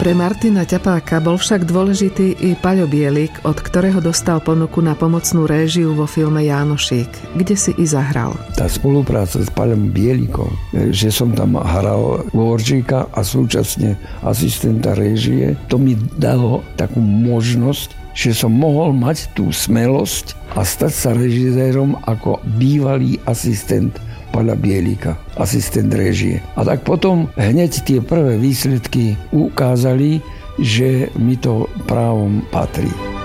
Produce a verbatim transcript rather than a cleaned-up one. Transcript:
Pre Martina Ťapáka bol však dôležitý i Paľo Bielik, od ktorého dostal ponuku na pomocnú réžiu vo filme Jánošík, kde si i zahral. Tá spolupráca s Paľom Bielikom, že som tam hral Dvorčíka a súčasne asistenta réžie, to mi dalo takú možnosť, že som mohol mať tú smelosť a stať sa režisérom ako bývalý asistent Paľa Bielika, asistent réžie. A tak potom hneď tie prvé výsledky ukázali, že mi to právom patrí.